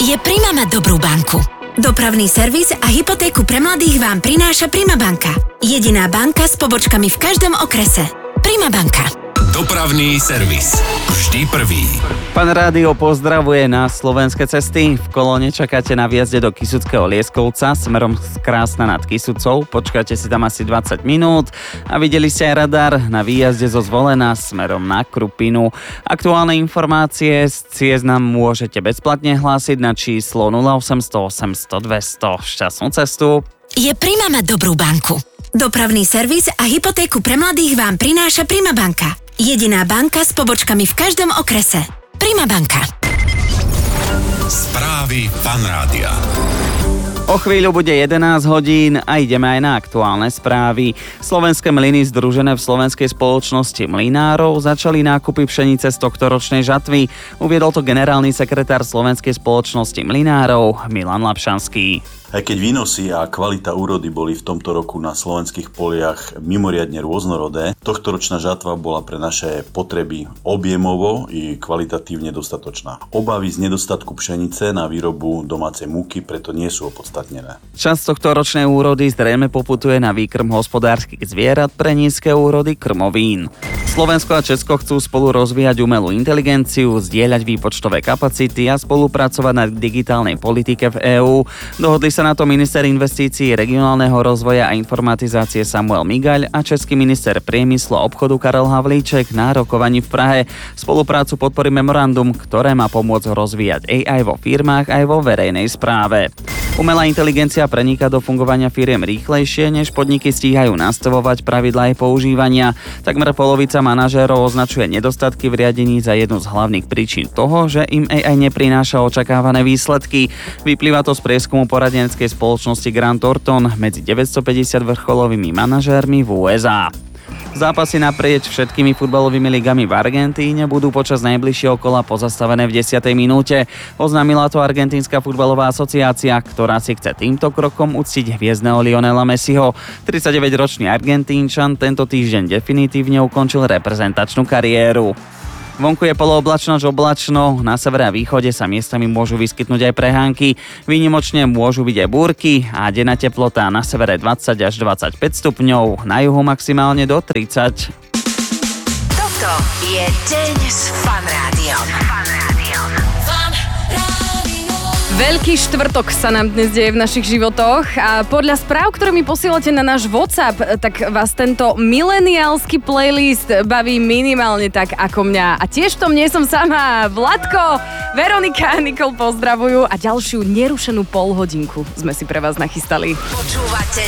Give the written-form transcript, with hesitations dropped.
Je Prima mať dobrú banku. Dopravný servis a hypotéku pre mladých vám prináša Prima banka. Jediná banka s pobočkami v každom okrese. Prima banka. Dopravný servis. Vždy prvý. Pán Rádio pozdravuje na slovenské cesty. V kolóne čakáte na výjazde do Kysuckého Lieskovca smerom z Krásna nad Kysucou. Počkáte si tam asi 20 minút a videli ste aj radar na výjazde zo Zvolena smerom na Krupinu. Aktuálne informácie z ciest nám môžete bezplatne hlásiť na číslo 0800 800 200. Šťastnú cestu. Je Prima mať dobrú banku. Dopravný servis a hypotéku pre mladých vám prináša Prima banka. Jediná banka s pobočkami v každom okrese. Prima banka. Správy Fan Rádia. O chvíľu bude 11 hodín a ideme aj na aktuálne správy. Slovenské mlyny združené v Slovenskej spoločnosti mlynárov začali nákupy pšenice z tohtoročnej žatvy. Uviedol to generálny sekretár Slovenskej spoločnosti mlynárov Milan Lapšanský. Aj keď výnosy a kvalita úrody boli v tomto roku na slovenských poliach mimoriadne rôznorodé, tohtoročná žatva bola pre naše potreby objemovo i kvalitatívne dostatočná. Obavy z nedostatku pšenice na výrobu domácej múky preto nie sú opodstatnené. Časť tohtoročnej úrody zrejme poputuje na výkrm hospodárskych zvierat pre nízke úrody krmovín. Slovensko a Česko chcú spolu rozvíjať umelú inteligenciu, zdieľať výpočtové kapacity a spolupracovať na digitálnej politike v EÚ. Dohodli sa na to minister investícií, regionálneho rozvoja a informatizácie Samuel Migaľ a český minister priemyslu a obchodu Karel Havlíček na rokovaní v Prahe. Spoluprácu podporí memorandum, ktoré má pomôcť rozvíjať AI vo firmách aj vo verejnej správe. Umelá inteligencia preniká do fungovania firiem rýchlejšie, než podniky stíhajú nastavovať pravidlá jej používania. Takmer polovica manažérov označuje nedostatky v riadení za jednu z hlavných príčin toho, že im AI neprináša očakávané výsledky. Vyplýva to z prieskumu poradenskej spoločnosti Grant Thornton medzi 950 vrcholovými manažérmi v USA. Zápasy naprieč všetkými futbalovými ligami v Argentíne budú počas najbližšieho kola pozastavené v 10. minúte. Oznámila to Argentínska futbalová asociácia, ktorá si chce týmto krokom uctiť hviezdneho Lionela Messiho. 39-ročný Argentínčan tento týždeň definitívne ukončil reprezentačnú kariéru. Vonku je polooblačno až oblačno, na severe a východe sa miestami môžu vyskytnúť aj prehánky, výnimočne môžu byť aj búrky a denná teplota na severe 20 až 25 stupňov, na juhu maximálne do 30. Toto je deň s Fan Rádiom. Veľký štvrtok sa nám dnes deje v našich životoch a podľa správ, ktoré mi posielate na náš WhatsApp, tak vás tento mileniálsky playlist baví minimálne tak ako mňa. A tiež v tom nie som sama. Vladko, Veronika a Nikol pozdravujú a ďalšiu nerušenú polhodinku sme si pre vás nachystali. Počúvate